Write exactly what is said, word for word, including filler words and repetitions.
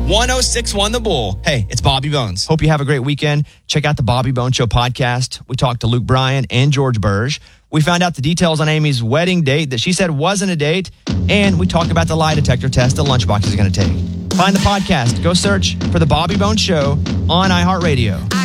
one oh six point one The Bull. Hey, it's Bobby Bones. Hope you have a great weekend. Check out the Bobby Bones Show podcast. We talked to Luke Bryan and George Burge. We found out the details on Amy's wedding date that she said wasn't a date. And we talk about the lie detector test the Lunchbox is going to take. Find the podcast. Go search for the Bobby Bones Show on iHeartRadio.